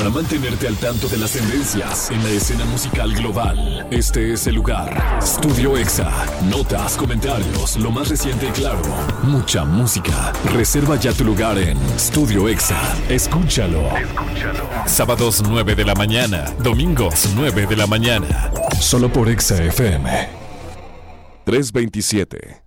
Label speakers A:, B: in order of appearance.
A: Para mantenerte al tanto de las tendencias en la escena musical global, este es el lugar. Estudio Exa. Notas, comentarios, lo más reciente y claro. Mucha música. Reserva ya tu lugar en Estudio Exa. Escúchalo. Sábados 9 de la mañana. Domingos 9 de la mañana. Solo por Exa FM. 327.